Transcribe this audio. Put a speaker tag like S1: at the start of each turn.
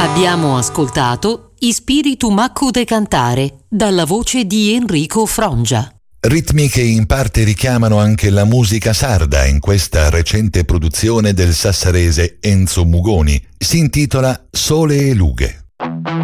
S1: Abbiamo ascoltato I spiritu Maccu de cantare dalla voce di Enrico Frongia.
S2: Ritmi che in parte richiamano anche la musica sarda in questa recente produzione del sassarese Enzo Mugoni. Si intitola Sole e Lughe.